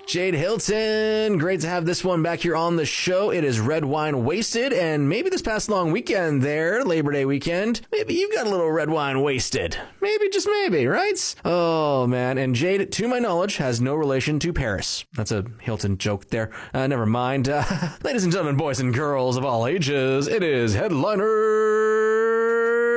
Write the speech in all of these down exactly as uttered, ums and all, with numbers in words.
Jade Hilton, great to have this one back here on the show. It is Red Wine Wasted, and maybe this past long weekend there, Labor Day weekend, maybe you got a little red wine wasted. Maybe, just maybe, right? Oh, man. And Jade, to my knowledge, has no relation to Paris. That's a Hilton joke there. Uh, never mind. Uh, ladies and gentlemen, boys and girls of all ages, it is Headliner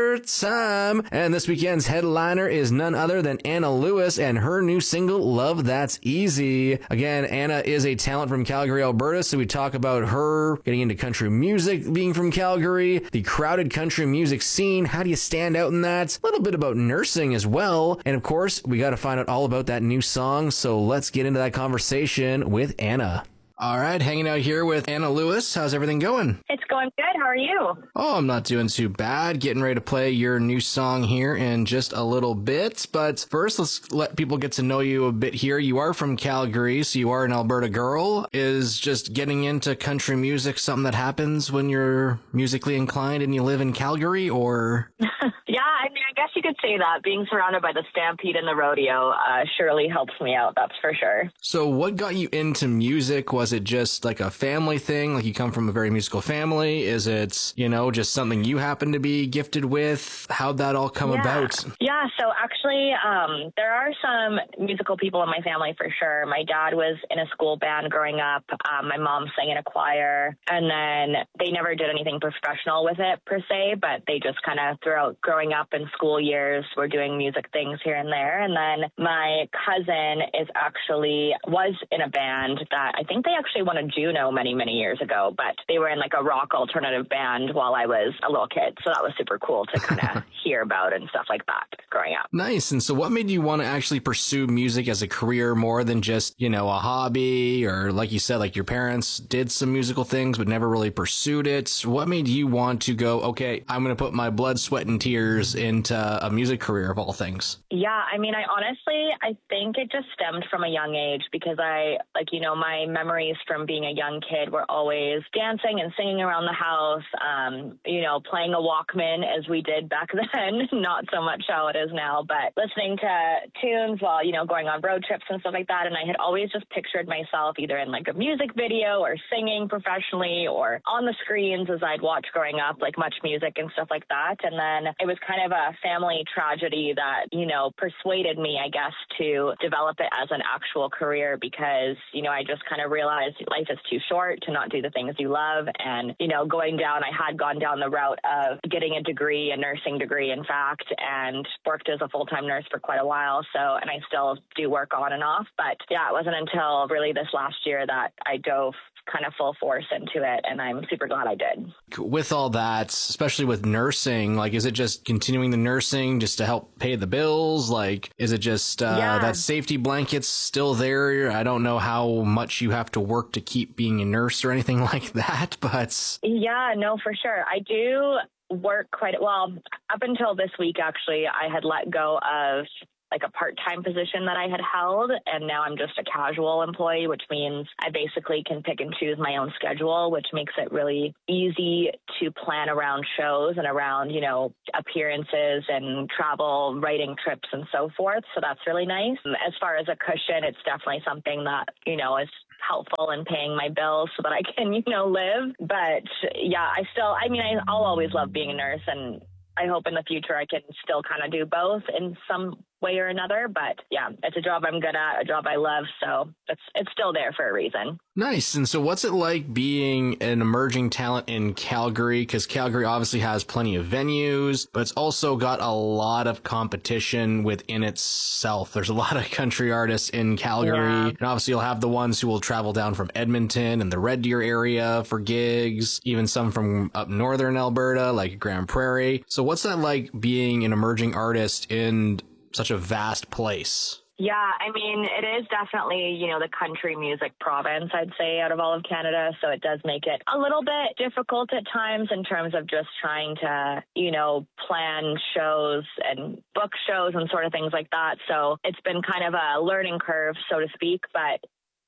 time. And this weekend's headliner is none other than Anna Lewis and her new single, Love That's Easy. Again, Anna is a talent from Calgary, Alberta, so we talk about her getting into country music, being from Calgary, the crowded country music scene, how do you stand out in that, a little bit about nursing as well, and of course, we got to find out all about that new song, so let's get into that conversation with Anna. All right, hanging out here with Anna Lewis. How's everything going? It's going good. How are you? Oh, I'm not doing too bad. Getting ready to play your new song here in just a little bit. But first, let's let people get to know you a bit here. You are from Calgary, so you are an Alberta girl. Is just getting into country music something that happens when you're musically inclined and you live in Calgary, or? Yeah, I mean, I guess you could say that. Being surrounded by the Stampede and the rodeo uh, surely helps me out, that's for sure. So what got you into music? Was it just like a family thing? Like you come from a very musical family? Is it, you know, just something you happen to be gifted with? How'd that all come yeah. about? Yeah, so actually, um, there are some musical people in my family for sure. My dad was in a school band growing up. Um, my mom sang in a choir. And then they never did anything professional with it per se, but they just kind of throughout growing up in school years were doing music things here and there. And then my cousin is actually, was in a band that I think they actually won a Juno many, many years ago, but they were in like a rock alternative band while I was a little kid. So that was super cool to kind of hear about and stuff like that growing up. Nice. And so what made you want to actually pursue music as a career more than just, you know, a hobby, or like you said, like your parents did some musical things but never really pursued it? What made you want to go, okay, I'm going to put my blood, sweat, and tears into a music career of all things? Yeah, I mean, I honestly, I think it just stemmed from a young age because I, like, you know, my memories from being a young kid were always dancing and singing around the house, um, you know, playing a Walkman as we did back then, not so much how it is now, but listening to tunes while, you know, going on road trips and stuff like that. And I had always just pictured myself either in like a music video or singing professionally or on the screens as I'd watch growing up, like Much Music and stuff like that. And then it was kind of a family tragedy that, you know, persuaded me, I guess, to develop it as an actual career because, you know, I just kind of realized life is too short to not do the things you love. And, you know, going down, I had gone down the route of getting a degree, a nursing degree, in fact, and worked as a full-time nurse for quite a while. So, and I still do work on and off. But yeah, it wasn't until really this last year that I dove kind of full force into it, and I'm super glad I did. With all that, especially with nursing, like, is it just continuing the nursing just to help pay the bills? Like, is it just uh, yeah. that safety blanket's still there? I don't know how much you have to work to keep being a nurse or anything like that, but... Yeah, no, for sure. I do work quite well. Up until this week, actually, I had let go of like a part-time position that I had held, and now I'm just a casual employee, which means I basically can pick and choose my own schedule, which makes it really easy to plan around shows and around, you know, appearances and travel, writing trips and so forth. So that's really nice. As far as a cushion, it's definitely something that, you know, is helpful in paying my bills so that I can, you know, live. But yeah, I still, I mean, I, I'll always love being a nurse, and I hope in the future I can still kind of do both in some way or another. But yeah, it's a job I'm good at, a job I love. So it's it's still there for a reason. Nice. And so what's it like being an emerging talent in Calgary? Because Calgary obviously has plenty of venues, but it's also got a lot of competition within itself. There's a lot of country artists in Calgary. Yeah. And obviously you'll have the ones who will travel down from Edmonton and the Red Deer area for gigs, even some from up northern Alberta, like Grand Prairie. So what's that like being an emerging artist in such a vast place? Yeah, I mean, it is definitely, you know, the country music province, I'd say, out of all of Canada. So it does make it a little bit difficult at times in terms of just trying to, you know, plan shows and book shows and sort of things like that. So it's been kind of a learning curve, so to speak. But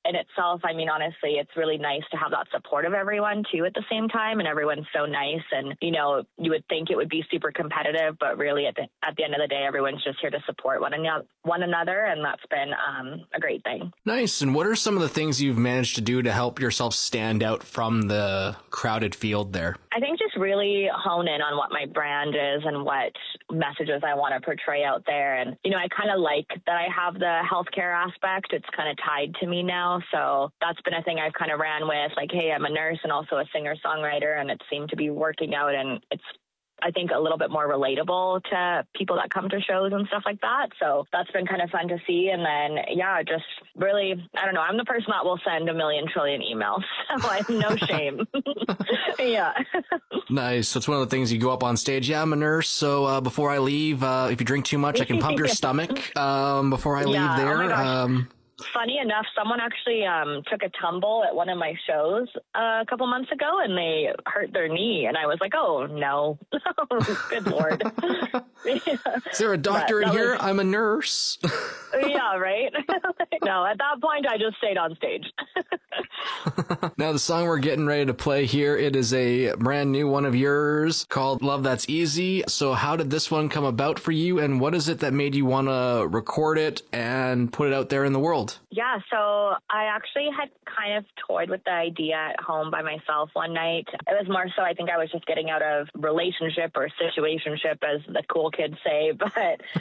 in itself, I mean, honestly, it's really nice to have that support of everyone too at the same time. And everyone's so nice. And, you know, you would think it would be super competitive, but really at the, at the end of the day, everyone's just here to support one, an- one another. And that's been um, a great thing. Nice. And what are some of the things you've managed to do to help yourself stand out from the crowded field there? I think just really hone in on what my brand is and what messages I want to portray out there. And, you know, I kind of like that I have the healthcare aspect. It's kind of tied to me now. So that's been a thing I've kind of ran with, like, hey, I'm a nurse and also a singer-songwriter, and it seemed to be working out. And it's, I think, a little bit more relatable to people that come to shows and stuff like that. So that's been kind of fun to see. And then, yeah, just really, I don't know, I'm the person that will send a million trillion emails. So I have no shame. Yeah. Nice. So it's one of the things you go up on stage. Yeah, I'm a nurse. So uh, before I leave, uh, if you drink too much, I can pump your stomach um, before I yeah. leave there. Oh my gosh. Um, Funny enough, someone actually um, took a tumble at one of my shows uh, a couple months ago, and they hurt their knee. And I was like, oh, no. Good Lord. Yeah. Is there a doctor in here? Was... I'm a nurse. Yeah, right? No, at that point, I just stayed on stage. Now, the song we're getting ready to play here, it is a brand new one of yours called Love That's Easy. So how did this one come about for you, and what is it that made you want to record it and put it out there in the world? Yeah, so I actually had kind of toyed with the idea at home by myself one night. It was more so I think I was just getting out of relationship or situationship, as the cool kids say. But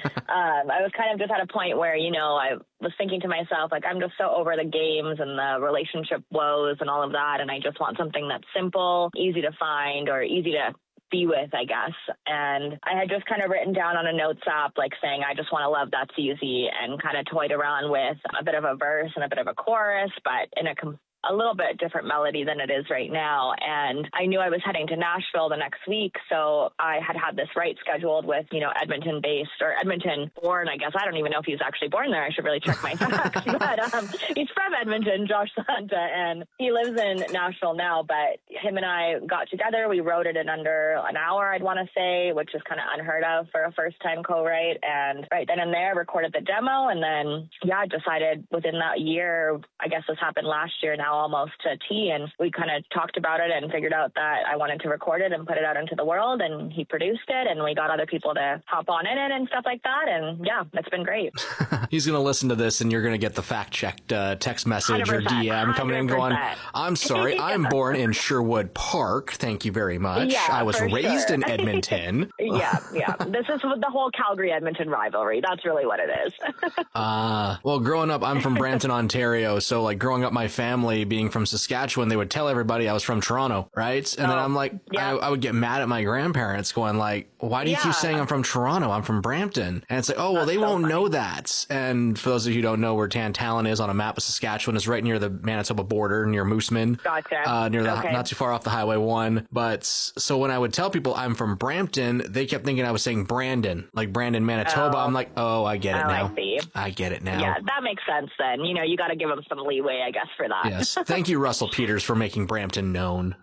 um, I was kind of just at a point where, you know, I was thinking to myself, like, I'm just so over the games and the relationship woes and all of that. And I just want something that's simple, easy to find, or easy to be with, I guess. And I had just kind of written down on a notes app, like saying, I just want to love that's easy, and kind of toyed around with a bit of a verse and a bit of a chorus, but in a com- a little bit different melody than it is right now. And I knew I was heading to Nashville the next week. So I had had this write scheduled with, you know, Edmonton based or Edmonton born, I guess. I don't even know if he's actually born there. I should really check my facts. But um, he's from Edmonton, Josh Santa, and he lives in Nashville now. But him and I got together. We wrote it in under an hour, I'd want to say, which is kind of unheard of for a first time co-write. And right then and there, recorded the demo. And then, yeah, decided within that year, I guess this happened last year now, almost to T, and we kind of talked about it and figured out that I wanted to record it and put it out into the world, and he produced it, and we got other people to hop on in it and stuff like that, and yeah, it's been great. He's going to listen to this, and you're going to get the fact-checked uh, text message or D M coming in going, I'm sorry, yeah. I'm born in Sherwood Park, thank you very much. Yeah, I was raised sure. in Edmonton. Yeah, yeah. This is the whole Calgary-Edmonton rivalry. That's really what it is. uh, well, growing up, I'm from Brampton, Ontario, so like growing up, my family being from Saskatchewan, they would tell everybody I was from Toronto, right? And oh, then I'm like, yeah. I, I would get mad at my grandparents going like, why do you yeah. keep saying I'm from Toronto? I'm from Brampton. And it's like, oh, well, That's they so won't funny. know that. And for those of you who don't know where Tantallon is on a map of Saskatchewan, is right near the Manitoba border, near Mooseman. Gotcha. Uh, near the, okay. not too far off the Highway one. But so when I would tell people I'm from Brampton, they kept thinking I was saying Brandon, like Brandon, Manitoba. Oh. I'm like, oh, I get it oh, now. I see. I get it now. Yeah, that makes sense then. You know, you got to give them some leeway, I guess, for that. Yes. Thank you, Russell Peters, for making Brampton known.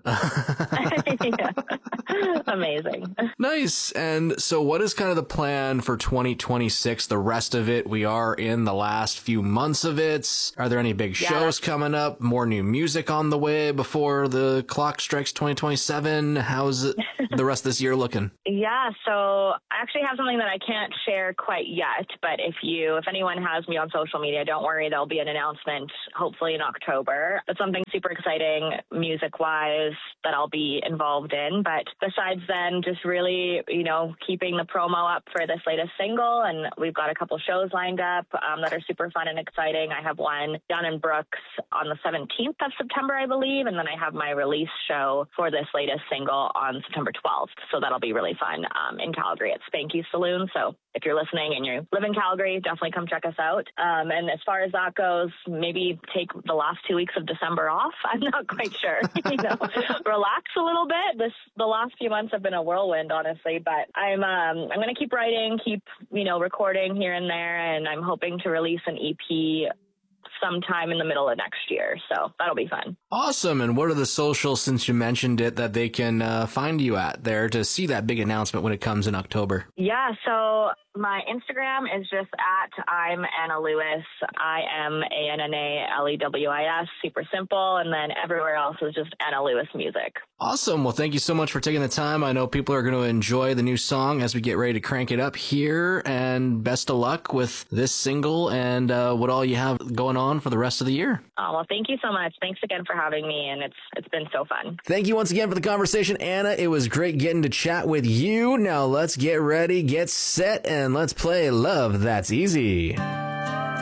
Amazing. Nice. And so what is kind of the plan for twenty twenty-six? The rest of it, we are in the last few months of it. Are there any big yeah. shows coming up? More new music on the way before the clock strikes twenty twenty-seven? How's it, the rest of this year looking? Yeah, so I actually have something that I can't share quite yet, but if you, if anyone has me on social media, don't worry, there'll be an announcement hopefully in October. It's something super exciting music-wise that I'll be involved in. But besides then, just really, you know, keeping the promo up for this latest single. And we've got a couple shows lined up um, that are super fun and exciting. I have one down in Brooks on the seventeenth of September, I believe. And then I have my release show for this latest single on September twelfth. So that'll be really fun um, in Calgary at Spanky Saloon. So if you're listening and you live in Calgary, definitely come check us out. Um, and as far as that goes, maybe take the last two weeks of December off. I'm not quite sure. you know, relax a little bit. This the last few months have been a whirlwind, honestly. But I'm um, I'm going to keep writing, keep you know recording here and there, and I'm hoping to release an E P sometime in the middle of next year. So that'll be fun. Awesome. And what are the socials, since you mentioned it, that they can uh, find you at there to see that big announcement when it comes in October? Yeah. So My Instagram is just at I'm Anna Lewis. I M A N N A L E W I S. Super simple. And then everywhere else is just Anna Lewis Music. Awesome. Well, thank you so much for taking the time. I know people are going to enjoy the new song as we get ready to crank it up here. And best of luck with this single and uh, what all you have going on for the rest of the year. Oh, well, thank you so much. Thanks again for having me. And it's it's been so fun. Thank you once again for the conversation, Anna. It was great getting to chat with you. Now let's get ready, get set, and let's play Love That's Easy.